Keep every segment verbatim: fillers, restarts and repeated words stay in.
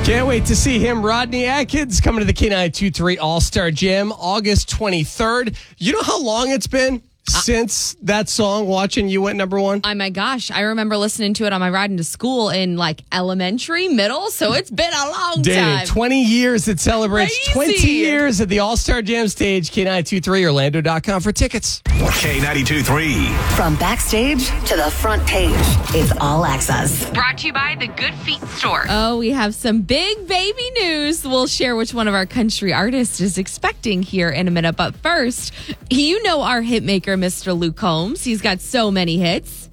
Can't wait to see him. Rodney Atkins coming to the K nine two three All-Star Jam August twenty-third. You know how long it's been since that song, Watching You, went number one? Oh my gosh. I remember listening to it on my ride into school in like elementary, middle. So it's been a long Dang, time. twenty years. It celebrates Crazy. twenty years at the All-Star Jam stage. K nine two three Orlando dot com for tickets. K ninety-two three. From backstage to the front page, it's All Access. Brought to you by the Good Feet Store. Oh, we have some big baby news. We'll share which one of our country artists is expecting here in a minute. But first, you know our hit maker, Mister Luke Combs. He's got so many hits.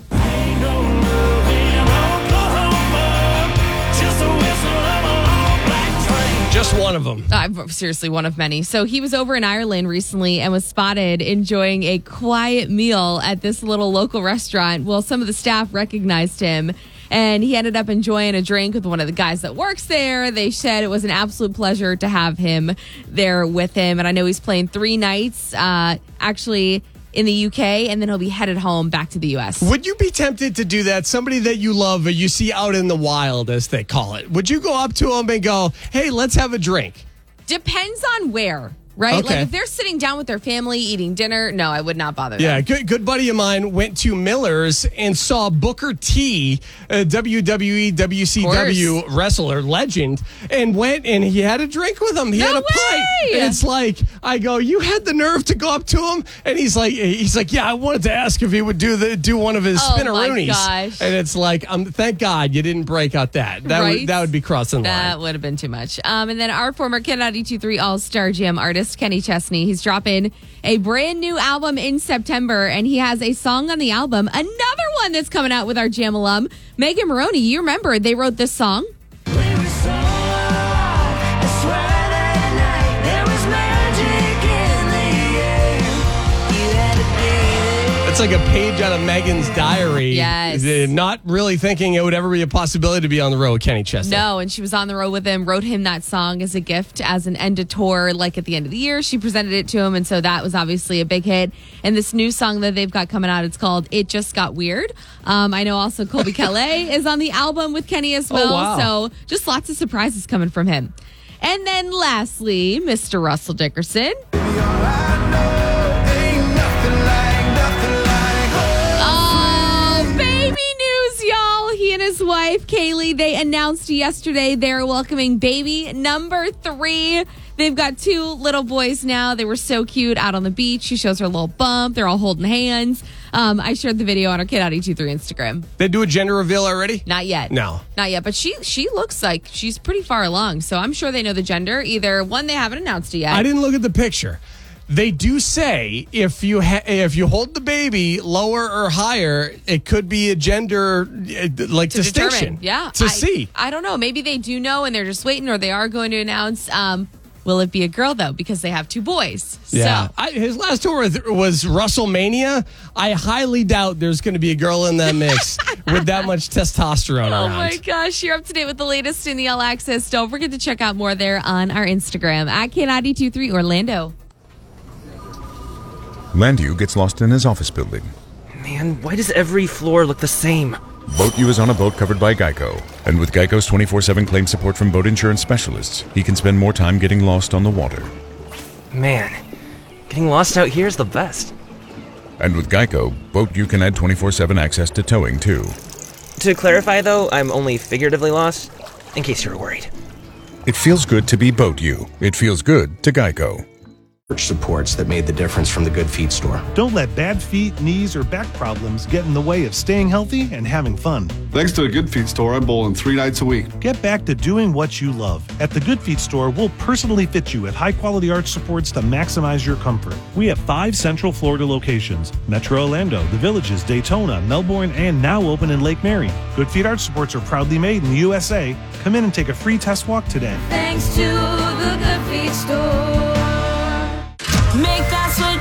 Just one of them. Uh, seriously, one of many. So he was over in Ireland recently and was spotted enjoying a quiet meal at this little local restaurant. Well, some of the staff recognized him, and he ended up enjoying a drink with one of the guys that works there. They said it was an absolute pleasure to have him there with him. And I know he's playing three nights, uh, actually, in the U K, and then he'll be headed home back to the U S. Would you be tempted to do that? Somebody that you love or you see out in the wild, as they call it. Would you go up to him and go, hey, let's have a drink? Depends on where. Right? Okay. Like if they're sitting down with their family eating dinner, no, I would not bother them. Yeah, good, good buddy of mine went to Miller's and saw Booker T, a W W E, W C W wrestler, legend, and went and he had a drink with him. He No had a way! pint. And it's like, I go, you had the nerve to go up to him? And he's like, he's like, yeah, I wanted to ask if he would do the do one of his Oh, my spinneroonies. gosh. And it's like, um, thank God you didn't break out that. That Right? would that would be crossing the That line. would have been too much. Um, and then our former K ninety-two three All-Star Jam artist, Kenny Chesney, he's dropping a brand new album in September, and he has a song on the album, another one that's coming out with our Jam alum, Megan Maroney. You remember they wrote this song? It's like a page out of Megan's diary. Yes. Uh, Not really thinking it would ever be a possibility to be on the road, Kenny Chesney. No, and she was on the road with him, wrote him that song as a gift, as an end of tour, like at the end of the year. She presented it to him, and so that was obviously a big hit. And this new song that they've got coming out, it's called It Just Got Weird. Um, I know also Colby Calais is on the album with Kenny as well. Oh, wow. So just lots of surprises coming from him. And then lastly, Mister Russell Dickerson. He and his wife, Kaylee, they announced yesterday they're welcoming baby number three. They've got two little boys now. They were so cute out on the beach. She shows her little bump. They're all holding hands. Um, I shared the video on our K ninety-two three Instagram. They do a gender reveal already? Not yet. No. Not yet. But she she looks like she's pretty far along. So I'm sure they know the gender. Either one, they haven't announced it yet. I didn't look at the picture. They do say if you ha- if you hold the baby lower or higher, it could be a gender uh, like to distinction. determine. Yeah. To I, see. I don't know. Maybe they do know and they're just waiting, or they are going to announce. Um, will it be a girl, though? Because they have two boys. Yeah. So. I, his last tour was, was WrestleMania. I highly doubt there's going to be a girl in that mix with that much testosterone Oh around. my gosh, you're up to date with the latest in the All Access. Don't forget to check out more there on our Instagram at K ninety-two three Orlando. Landu gets lost in his office building. Man, why does every floor look the same? BoatU is on a boat covered by Geico. And with Geico's twenty-four seven claim support from boat insurance specialists, he can spend more time getting lost on the water. Man, getting lost out here is the best. And with Geico, BoatU can add twenty-four seven access to towing, too. To clarify, though, I'm only figuratively lost, in case you were worried. It feels good to be BoatU. It feels good to Geico. Supports that made the difference from the Good Feet store. Don't let bad feet, knees, or back problems get in the way of staying healthy and having fun. Thanks to the Good Feet store, I'm bowling three nights a week. Get back to doing what you love. At the Good Feet store, we'll personally fit you with high-quality arch supports to maximize your comfort. We have five Central Florida locations: Metro Orlando, The Villages, Daytona, Melbourne, and now open in Lake Mary. Good Feet arch supports are proudly made in the U S A. Come in and take a free test walk today. Thanks to the Good Feet store. Make that switch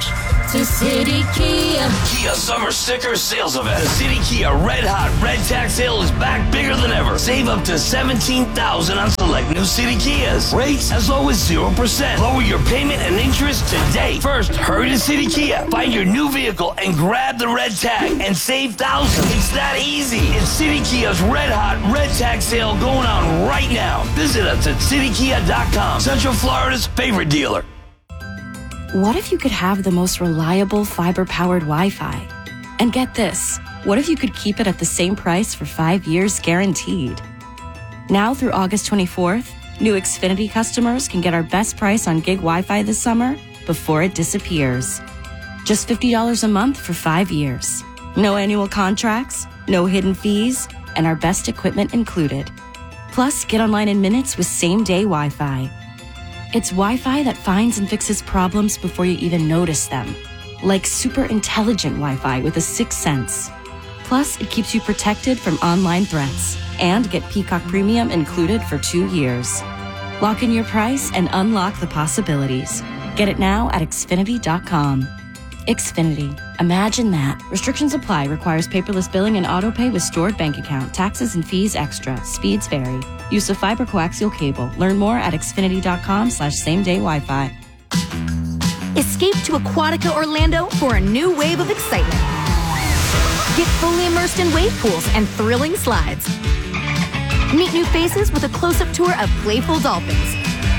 to City Kia. Kia Summer Sticker Sales Event. The City Kia Red Hot Red Tag Sale is back bigger than ever. Save up to seventeen thousand dollars on select new City Kias. Rates as low as zero percent. Lower your payment and interest today. First, hurry to City Kia. Find your new vehicle and grab the red tag and save thousands. It's that easy. It's City Kia's Red Hot Red Tag Sale going on right now. Visit us at city kia dot com. Central Florida's favorite dealer. What if you could have the most reliable fiber-powered Wi-Fi? And get this, what if you could keep it at the same price for five years guaranteed? Now through August twenty-fourth, new Xfinity customers can get our best price on gig Wi-Fi this summer before it disappears. Just fifty dollars a month for five years. No annual contracts, no hidden fees, and our best equipment included. Plus, get online in minutes with same-day Wi-Fi. It's Wi-Fi that finds and fixes problems before you even notice them. Like super intelligent Wi-Fi with a sixth sense. Plus, it keeps you protected from online threats. And get Peacock Premium included for two years. Lock in your price and unlock the possibilities. Get it now at Xfinity dot com. Xfinity. Imagine that. Restrictions apply. Requires paperless billing and autopay with stored bank account. Taxes and fees extra. Speeds vary. Use of fiber coaxial cable. Learn more at Xfinity dot com slash same day Wi-Fi. Escape to Aquatica Orlando for a new wave of excitement. Get fully immersed in wave pools and thrilling slides. Meet new faces with a close-up tour of playful dolphins.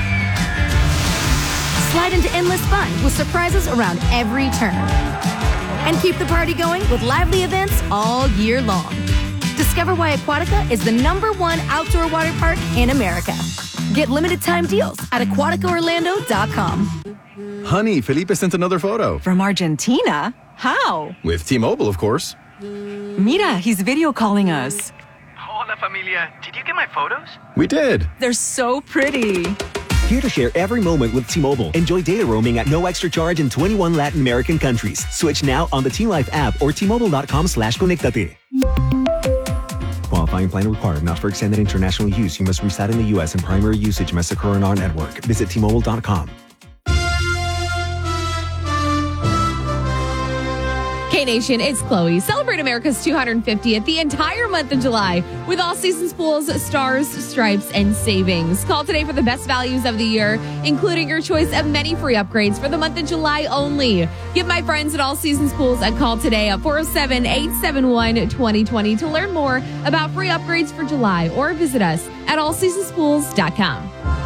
Slide into endless fun with surprises around every turn. And keep the party going with lively events all year long. Discover why Aquatica is the number one outdoor water park in America. Get limited time deals at aquatica orlando dot com. Honey, Felipe sent another photo. From Argentina? How? With T-Mobile, of course. Mira, he's video calling us. Hola, familia. Did you get my photos? We did. They're so pretty. Here to share every moment with T-Mobile. Enjoy data roaming at no extra charge in twenty-one Latin American countries. Switch now on the T-Life app or T-Mobile dot com slash conectate. Qualifying plan required. Not for extended international use. You must reside in the U S and primary usage must occur on our network. Visit T Mobile dot com. K-Nation, it's Chloe. Celebrate America's two hundred fiftieth the entire month of July with all seasons pools, stars, stripes, and savings. Call today for the best values of the year, including your choice of many free upgrades for the month of July only. Give my friends at All Seasons Pools a call today at four oh seven, eight seven one, two oh two oh to learn more about free upgrades for July or visit us at all seasons pools dot com.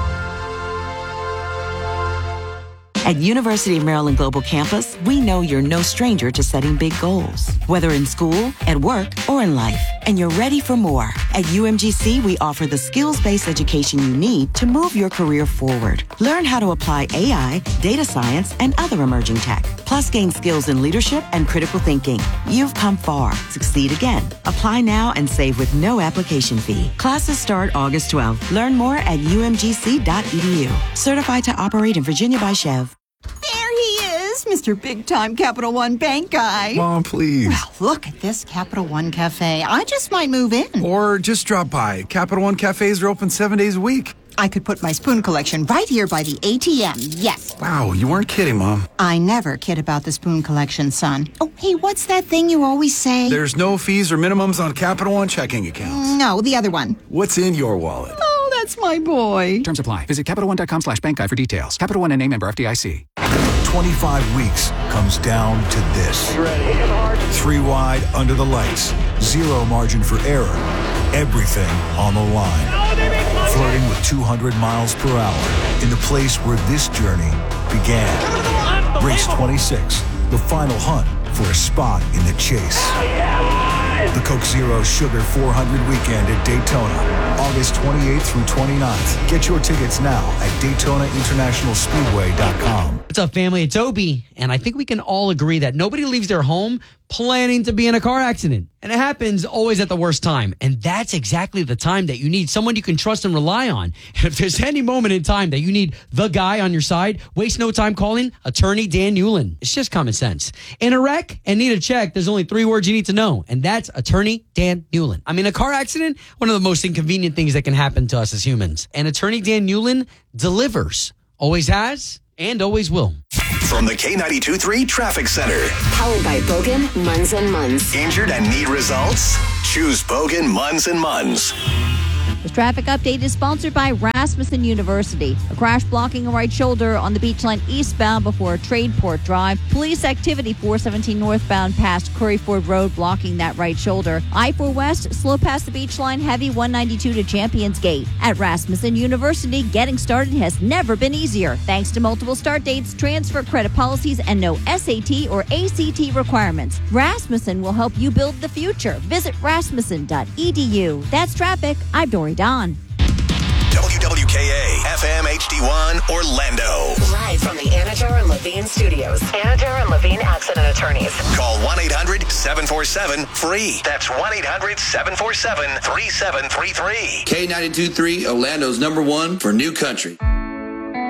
At University of Maryland Global Campus, we know you're no stranger to setting big goals, whether in school, at work, or in life, and you're ready for more. At U M G C, we offer the skills-based education you need to move your career forward. Learn how to apply A I, data science, and other emerging tech, plus gain skills in leadership and critical thinking. You've come far. Succeed again. Apply now and save with no application fee. Classes start August twelfth. Learn more at u m g c dot e d u. Certified to operate in Virginia by Chev. There he is, Mister Big-Time Capital One Bank guy. Mom, please. Well, look at this Capital One Cafe. I just might move in. Or just drop by. Capital One Cafes are open seven days a week. I could put my spoon collection right here by the A T M, yes. Wow, you weren't kidding, Mom. I never kid about the spoon collection, son. Oh, hey, what's that thing you always say? There's no fees or minimums on Capital One checking accounts. No, the other one. What's in your wallet? Oh, that's my boy. Terms apply. Visit Capital One dot com slash bank guide for details. Capital One and name member F D I C. twenty-five weeks comes down to this. Three wide under the lights. Zero margin for error. Everything on the line. Flirting with two hundred miles per hour in the place where this journey began. Race twenty-six, the final hunt for a spot in the chase. The Coke Zero Sugar four hundred weekend at Daytona, August twenty-eighth through twenty-ninth. Get your tickets now at Daytona International Speedway dot com. What's up, family? It's Obi, and I think we can all agree that nobody leaves their home planning to be in a car accident. And it happens always at the worst time. And that's exactly the time that you need someone you can trust and rely on. And if there's any moment in time that you need the guy on your side, waste no time calling Attorney Dan Newlin. It's just common sense. In a wreck and need a check, there's only three words you need to know, and that's Attorney Dan Newlin. I mean, a car accident, one of the most inconvenient things that can happen to us as humans. And Attorney Dan Newlin delivers. Always has and always will. From the K ninety-two three Traffic Center. Powered by Bogan, Munz and Munz. Injured and need results? Choose Bogan, Munz and Munz. This traffic update is sponsored by Rasmussen University. A crash blocking a right shoulder on the beach line eastbound before Tradeport Drive. Police activity four seventeen northbound past Curryford Road blocking that right shoulder. I four West slow past the beach line, heavy one ninety-two to Champions Gate. At Rasmussen University, getting started has never been easier. Thanks to multiple start dates, transfer credit policies, and no S A T or A C T requirements. Rasmussen will help you build the future. Visit rasmussen dot e d u. That's traffic. I'm Dory Don. W W K A F M H D one Orlando. Live from the Anajar and Levine Studios. Anajar and Levine Accident Attorneys. Call one eight hundred seven four seven free. That's one eight hundred seven four seven three seven three three. K ninety-two three, Orlando's number one for new country.